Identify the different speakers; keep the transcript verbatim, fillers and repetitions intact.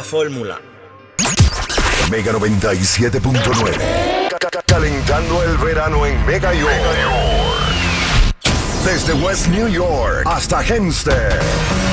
Speaker 1: fórmula.
Speaker 2: Mega noventa y siete punto nueve. Calentando el verano en Mega York. Desde West New York hasta Hempstead.